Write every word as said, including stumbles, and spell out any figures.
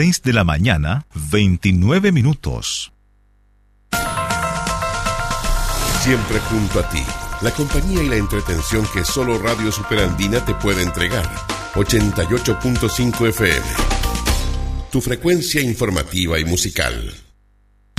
seis de la mañana, veintinueve minutos. Siempre junto a ti, la compañía y la entretención que solo Radio Superandina te puede entregar. ochenta y ocho punto cinco F M. Tu frecuencia informativa y musical.